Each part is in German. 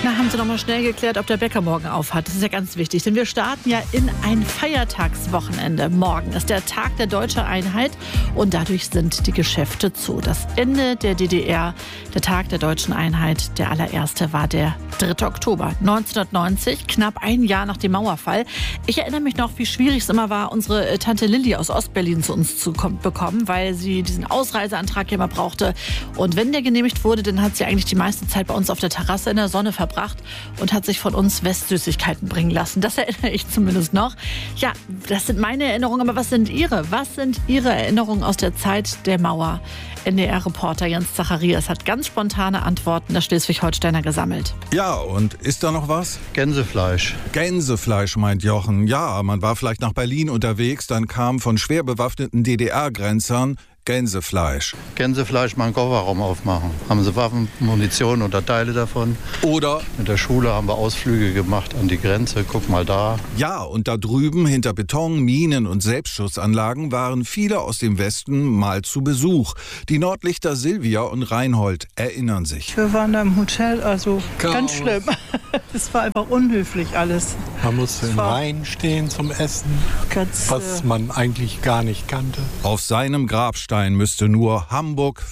Na, haben Sie noch mal schnell geklärt, ob der Bäcker morgen auf hat. Das ist ja ganz wichtig, denn wir starten ja in ein Feiertagswochenende. Morgen ist der Tag der Deutschen Einheit und dadurch sind die Geschäfte zu. Das Ende der DDR, der Tag der Deutschen Einheit, der allererste war der 3. Oktober 1990, knapp ein Jahr nach dem Mauerfall. Ich erinnere mich noch, wie schwierig es immer war, unsere Tante Lilly aus Ostberlin zu uns zu bekommen, weil sie diesen Ausreiseantrag ja immer brauchte. Und wenn der genehmigt wurde, dann hat sie eigentlich die meiste Zeit bei uns auf der Terrasse in der Sonne verbracht und hat sich von uns Westsüßigkeiten bringen lassen. Das erinnere ich zumindest noch. Ja, das sind meine Erinnerungen, aber was sind Ihre? Was sind Ihre Erinnerungen aus der Zeit der Mauer? NDR-Reporter Jens Zacharias hat ganz spontane Antworten der Schleswig-Holsteiner gesammelt. Ja, und ist da noch was? Gänsefleisch. Gänsefleisch, meint Jochen. Ja, man war vielleicht nach Berlin unterwegs, dann kam von schwer bewaffneten DDR-Grenzern Gänsefleisch. Gänsefleisch mal einen Kofferraum aufmachen. Haben sie Waffen, Munition oder Teile davon? Oder? Mit der Schule haben wir Ausflüge gemacht an die Grenze. Guck mal da. Ja, und da drüben hinter Beton, Minen und Selbstschussanlagen waren viele aus dem Westen mal zu Besuch. Die Nordlichter Silvia und Reinhold erinnern sich. Wir waren da im Hotel, also Chaos. Ganz schlimm. Es war einfach unhöflich alles. Man musste im Rhein stehen zum Essen, was man eigentlich gar nicht kannte. Auf seinem Grabstein müsste nur Hamburg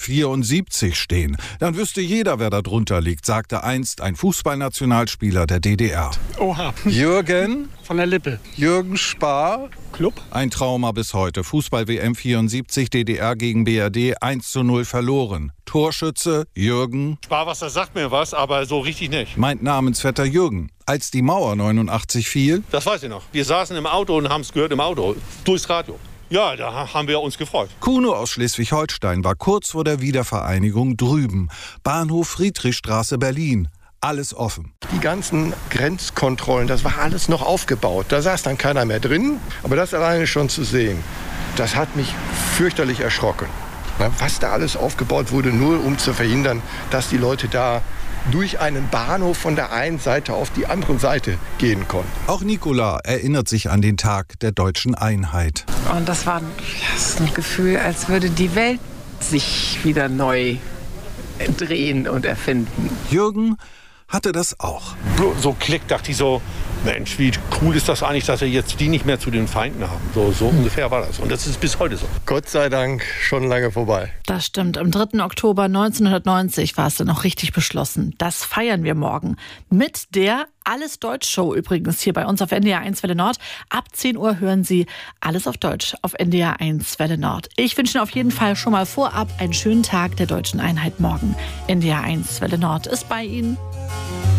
74 stehen. Dann wüsste jeder, wer da drunter liegt, sagte einst ein Fußballnationalspieler der DDR. Oha, Jürgen? von der Lippe. Jürgen Spahr? Club? Ein Trauma bis heute. Fußball-WM 74, DDR gegen BRD, 1:0 verloren. Torschütze Jürgen. Sparwasser sagt mir was, aber so richtig nicht. Meint Namensvetter Jürgen. Als die Mauer 89 fiel, Das weiß ich noch. Wir saßen im Auto und haben es gehört im Auto, durchs Radio. Ja, da haben wir uns gefreut. Kuno aus Schleswig-Holstein war kurz vor der Wiedervereinigung drüben. Bahnhof Friedrichstraße, Berlin. Alles offen. Die ganzen Grenzkontrollen, das war alles noch aufgebaut. Da saß dann keiner mehr drin. Aber das alleine schon zu sehen, das hat mich fürchterlich erschrocken. Was da alles aufgebaut wurde, nur um zu verhindern, dass die Leute da durch einen Bahnhof von der einen Seite auf die andere Seite gehen konnten. Auch Nicola erinnert sich an den Tag der Deutschen Einheit. Und das war ein Gefühl, als würde die Welt sich wieder neu drehen und erfinden. Jürgen hatte das auch. So Klick, dachte ich so, Mensch, wie cool ist das eigentlich, dass wir jetzt die nicht mehr zu den Feinden haben. So ungefähr war das. Und das ist bis heute so. Gott sei Dank schon lange vorbei. Das stimmt. Am 3. Oktober 1990 war es dann noch richtig beschlossen. Das feiern wir morgen. Mit der Alles Deutsch Show übrigens hier bei uns auf NDR 1 Welle Nord. Ab 10 Uhr hören Sie Alles auf Deutsch auf NDR 1 Welle Nord. Ich wünsche Ihnen auf jeden Fall schon mal vorab einen schönen Tag der Deutschen Einheit morgen. NDR 1 Welle Nord ist bei Ihnen.